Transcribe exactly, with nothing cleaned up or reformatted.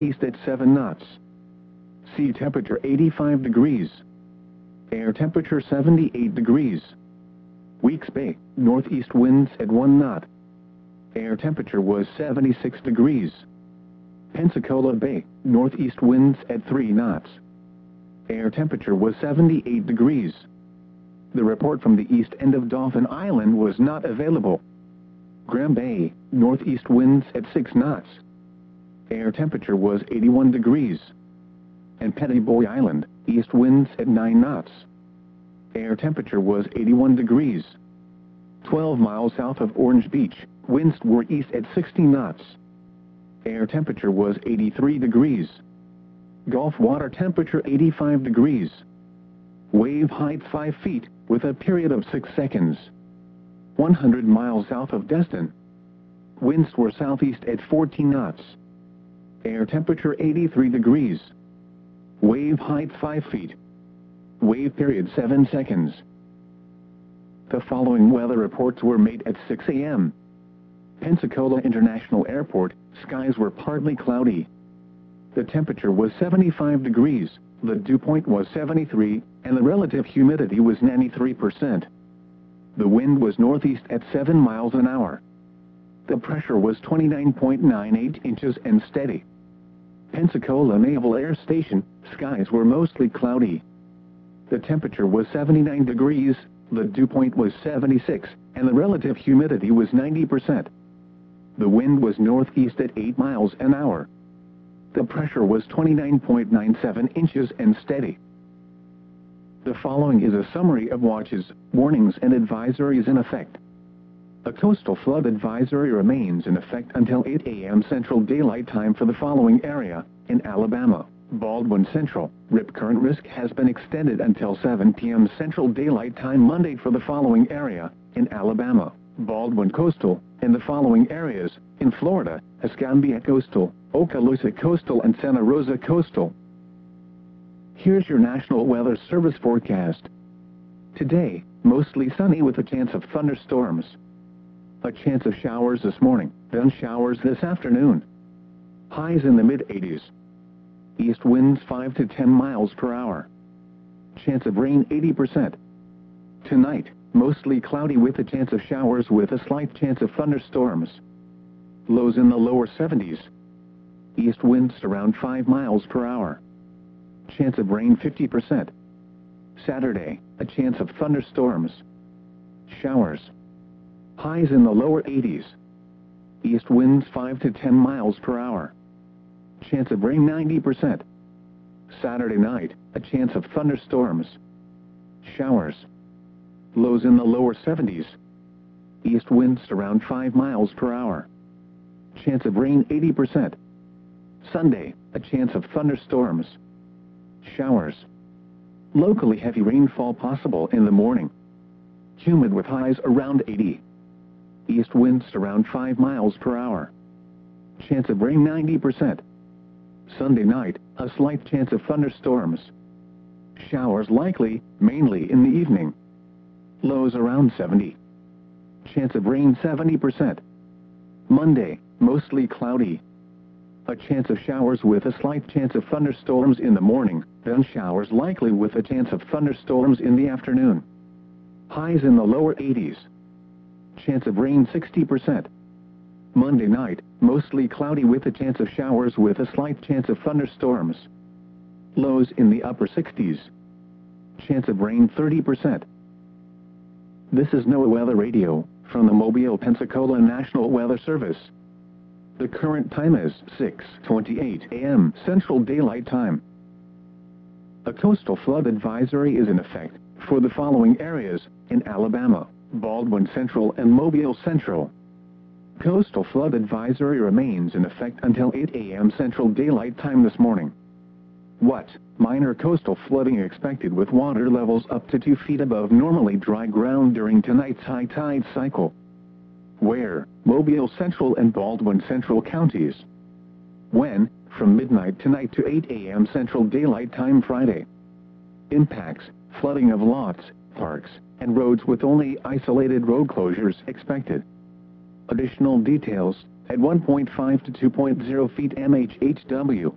East at seven knots. Sea temperature eighty-five degrees. Air temperature seventy-eight degrees. Weeks Bay, northeast winds at one knot. Air temperature was seventy-six degrees. Pensacola Bay, northeast winds at three knots. Air temperature was seventy-eight degrees. The report from the east end of Dauphin Island was not available. Graham Bay, northeast winds at six knots. Air temperature was eighty-one degrees. And Pettiboy Island, east winds at nine knots. Air temperature was eighty-one degrees. twelve miles south of Orange Beach, winds were east at sixty knots. Air temperature was eighty-three degrees. Gulf water temperature eighty-five degrees. Wave height five feet, with a period of six seconds. one hundred miles south of Destin. Winds were southeast at fourteen knots. Air temperature eighty-three degrees. Wave height five feet. Wave period seven seconds. The following weather reports were made at six A M Pensacola International Airport, skies were partly cloudy. The temperature was seventy-five degrees, the dew point was seventy-three, and the relative humidity was ninety-three percent. The wind was northeast at seven miles an hour. The pressure was twenty-nine point nine eight inches and steady. Pensacola Naval Air Station, skies were mostly cloudy. The temperature was seventy-nine degrees, the dew point was seventy-six, and the relative humidity was ninety percent. The wind was northeast at eight miles an hour. The pressure was twenty-nine point nine seven inches and steady. The following is a summary of watches, warnings and advisories in effect. A coastal flood advisory remains in effect until eight A M Central Daylight Time for the following area. In Alabama, Baldwin Central, rip current risk has been extended until seven P M Central Daylight Time Monday for the following area. In Alabama, Baldwin Coastal, and the following areas. In Florida, Escambia Coastal, Okaloosa Coastal and Santa Rosa Coastal. Here's your National Weather Service forecast. Today, mostly sunny with a chance of thunderstorms. A chance of showers this morning, then showers this afternoon. Highs in the mid eighties. East winds five to ten miles per hour. Chance of rain eighty percent. Tonight, mostly cloudy with a chance of showers with a slight chance of thunderstorms. Lows in the lower seventies. East winds around five miles per hour. Chance of rain fifty percent. Saturday, a chance of thunderstorms. Showers. Highs in the lower eighties. East winds five to ten miles per hour. Chance of rain ninety percent. Saturday night, a chance of thunderstorms. Showers. Lows in the lower seventies. East winds around five miles per hour. Chance of rain eighty percent. Sunday, a chance of thunderstorms. Showers. Locally heavy rainfall possible in the morning. Humid with highs around eighty. East winds around five miles per hour. Chance of rain ninety percent. Sunday night, a slight chance of thunderstorms. Showers likely, mainly in the evening. Lows around seventy. Chance of rain seventy percent. Monday, mostly cloudy. A chance of showers with a slight chance of thunderstorms in the morning, then showers likely with a chance of thunderstorms in the afternoon. Highs in the lower eighties. Chance of rain sixty percent. Monday night, mostly cloudy with a chance of showers with a slight chance of thunderstorms. Lows in the upper sixties. Chance of rain thirty percent. This is NOAA Weather Radio, from the Mobile, Pensacola National Weather Service. The current time is six twenty-eight A M Central Daylight Time. A coastal flood advisory is in effect for the following areas. In Alabama, Baldwin Central and Mobile Central. Coastal flood advisory remains in effect until eight A M Central Daylight Time this morning. What? Minor coastal flooding expected with water levels up to two feet above normally dry ground during tonight's high tide cycle. Where? Mobile Central and Baldwin Central counties. When? From midnight tonight to eight A M Central Daylight Time Friday. Impacts: flooding of lots, parks, and roads with only isolated road closures expected. Additional details, at one point five to two point zero feet M H H W.